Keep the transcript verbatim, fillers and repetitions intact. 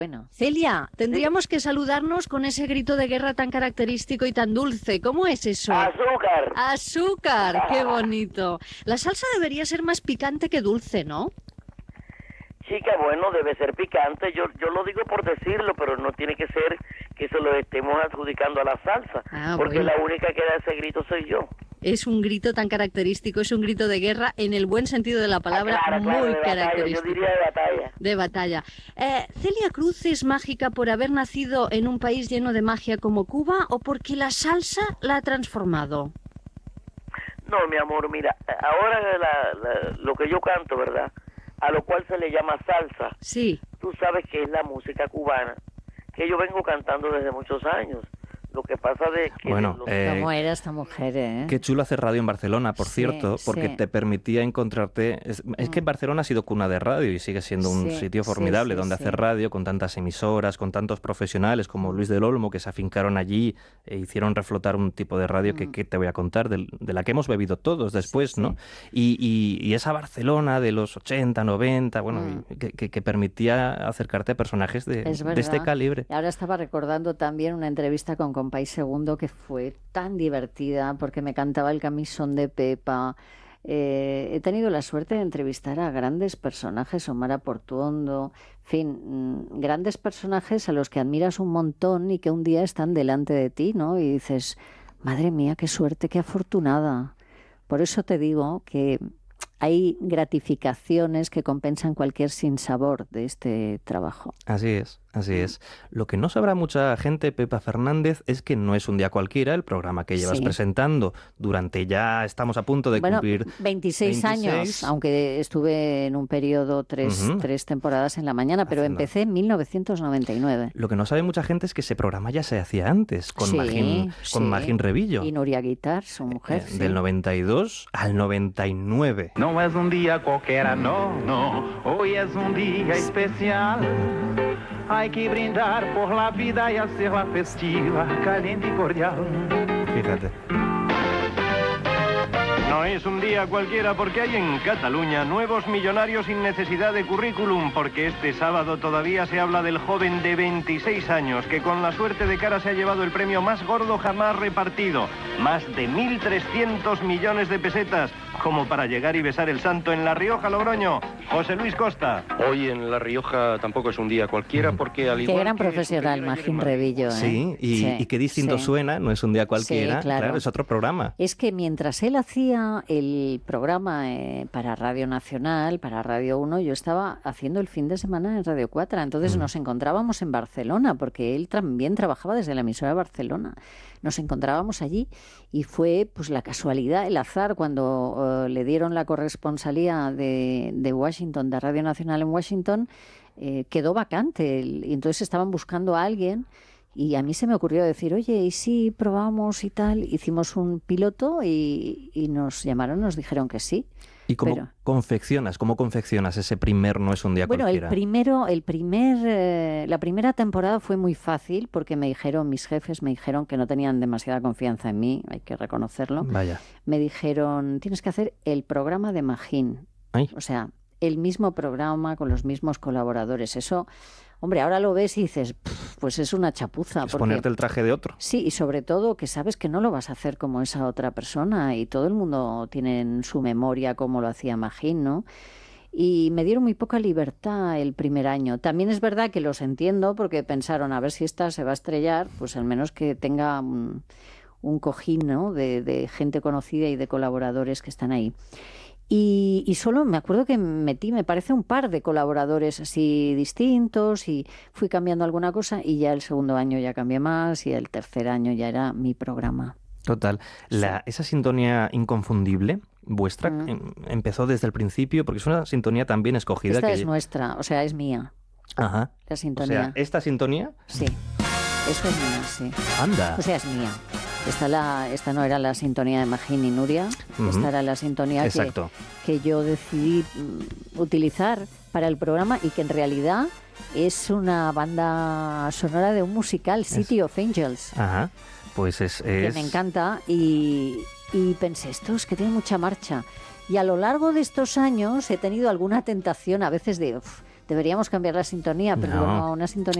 Bueno, Celia, tendríamos que saludarnos con ese grito de guerra tan característico y tan dulce. ¿Cómo es eso? ¡Azúcar! ¡Azúcar! ¡Qué bonito! La salsa debería ser más picante que dulce, ¿no? Chica, bueno, debe ser picante. Yo yo lo digo por decirlo, pero no tiene que ser que se lo estemos adjudicando a la salsa. Ah, porque bueno. la única que da ese grito soy yo. Es un grito tan característico, es un grito de guerra en el buen sentido de la palabra, Ah, claro, claro, muy de batalla, característico. yo diría de batalla. De batalla. Eh, ¿Celia Cruz es mágica por haber nacido en un país lleno de magia como Cuba o porque la salsa la ha transformado? No, mi amor, mira, ahora la, la, lo que yo canto, ¿verdad? A lo cual se le llama salsa. Sí. Tú sabes que es la música cubana, que yo vengo cantando desde muchos años. Lo que pasa de que... Bueno, los... eh, ¿Cómo era esta mujer, eh? Qué chulo hacer radio en Barcelona, por Sí, cierto, porque sí. te permitía encontrarte... Es, es que Barcelona ha sido cuna de radio y sigue siendo un Sí, sitio sí, formidable sí, donde sí. hacer radio, con tantas emisoras, con tantos profesionales como Luis del Olmo, que se afincaron allí e hicieron reflotar un tipo de radio que, que te voy a contar, de, de la que hemos bebido todos después, Sí, ¿no? Y, y, y esa Barcelona de los ochenta, noventa, bueno, Mm. y que, que, que permitía acercarte a personajes de, Es de este verdad. calibre. Y ahora estaba recordando también una entrevista con Compay Segundo que fue tan divertida porque me cantaba el camisón de Pepa. Eh, he tenido la suerte de entrevistar a grandes personajes, Omar Portuondo, en fin, mm, grandes personajes a los que admiras un montón y que un día están delante de ti, ¿no? Y dices, madre mía, qué suerte, qué afortunada. Por eso te digo que hay gratificaciones que compensan cualquier sinsabor de este trabajo. Así es, así es. Lo que no sabrá mucha gente, Pepa Fernández, es que no es un día cualquiera el programa que llevas Sí. presentando durante ya estamos a punto de Bueno, cumplir veintiséis, años, veintiséis. aunque estuve en un periodo tres, Ujú. tres temporadas en la mañana, pero Haciendo- empecé en mil novecientos noventa y nueve. Lo que no sabe mucha gente es que ese programa ya se hacía antes, con Sí, Magín, con sí. Magín Revillo, Y Nuria Guitar, su mujer. eh, sí. del noventa y dos al noventa y nueve. Não és um dia qualquer, não, não. Hoy es un día especial. Hay que brindar por la vida y hacerla festiva, caliente y cordial. Fíjate. No es un día cualquiera porque hay en Cataluña nuevos millonarios sin necesidad de currículum, porque este sábado todavía se habla del joven de veintiséis años que con la suerte de cara se ha llevado el premio más gordo jamás repartido, más de mil trescientos millones de pesetas, como para llegar y besar el santo en La Rioja, Logroño. José Luis Costa. Hoy en La Rioja tampoco es un día cualquiera porque al Qué igual gran que profesional, sucedió ayer en Magín Madrid, Revillo. ¿eh? Sí, y, Sí, y qué distinto sí. suena, no es un día cualquiera, Sí, claro. es otro programa. Es que mientras él hacía el programa eh, para Radio Nacional, para Radio uno, yo estaba haciendo el fin de semana en Radio cuatro. Entonces Mm. nos encontrábamos en Barcelona, porque él también trabajaba desde la emisora de Barcelona. Nos encontrábamos allí y fue pues la casualidad, el azar, cuando eh, le dieron la corresponsalía de, de Washington, de Radio Nacional en Washington, eh, quedó vacante. El- Y entonces estaban buscando a alguien. Y a mí se me ocurrió decir, oye, ¿y si probamos y tal? Hicimos un piloto y, y nos llamaron, nos dijeron que sí. ¿Y cómo pero- confeccionas, cómo confeccionas ese primer no es un día Bueno, el cualquiera? primero, el primer, eh, la primera temporada fue muy fácil porque me dijeron, mis jefes me dijeron que no tenían demasiada confianza en mí, hay que reconocerlo. Vaya. Me dijeron, tienes que hacer el programa de Magín. Ay. O sea, el mismo programa con los mismos colaboradores. Eso, hombre, ahora lo ves y dices, "Pff, pues es una chapuza. Es porque ponerte el traje de otro. Sí, y sobre todo que sabes que no lo vas a hacer como esa otra persona y todo el mundo tiene en su memoria cómo lo hacía Magín, ¿no? Y me dieron muy poca libertad el primer año. También es verdad que los entiendo porque pensaron, a ver si esta se va a estrellar, pues al menos que tenga un, un cojín, ¿no? de, de gente conocida y de colaboradores que están ahí. Y, y solo me acuerdo que metí, me parece, un par de colaboradores así distintos y fui cambiando alguna cosa y ya el segundo año ya cambié más y el tercer año ya era mi programa. Total. La, esa sintonía inconfundible vuestra Mm. em, empezó desde el principio porque es una sintonía tan bien escogida Esta que... es nuestra, o sea, es mía, Ajá. la O sintonía. sea, esta sintonía... Sí, esta es mía, sí. Anda. O sea, es mía. Esta, la, esta no era la sintonía de Magín y Nuria, Ujú. esta era la sintonía que, Exacto. que yo decidí mm, utilizar para el programa y que en realidad es una banda sonora de un musical, City of Angels, Ajá. Pues es... que es- me encanta y, y pensé, esto es que tiene mucha marcha. Y a lo largo de estos años he tenido alguna tentación a veces de... uf, Deberíamos cambiar la sintonía, pero No. bueno, una sintonía